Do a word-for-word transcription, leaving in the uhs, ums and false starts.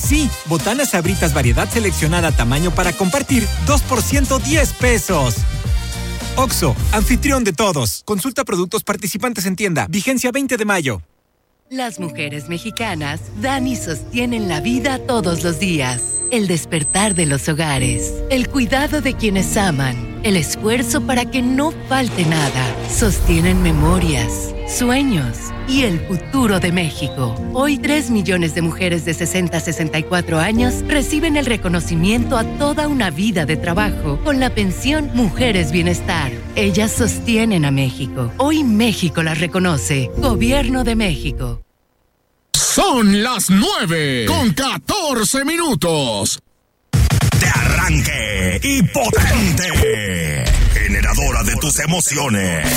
Sí, botanas Sabritas variedad seleccionada tamaño para compartir, dos por ciento diez pesos. Oxxo, anfitrión de todos. Consulta productos participantes en tienda. Vigencia veinte de mayo. Las mujeres mexicanas dan y sostienen la vida todos los días. El despertar de los hogares, el cuidado de quienes aman, el esfuerzo para que no falte nada. Sostienen memorias, sueños y el futuro de México. Hoy, tres millones de mujeres de sesenta a sesenta y cuatro años reciben el reconocimiento a toda una vida de trabajo con la pensión Mujeres Bienestar. Ellas sostienen a México. Hoy México las reconoce. Gobierno de México. Son las nueve con catorce minutos. De arranque y potente. Generadora de tus emociones.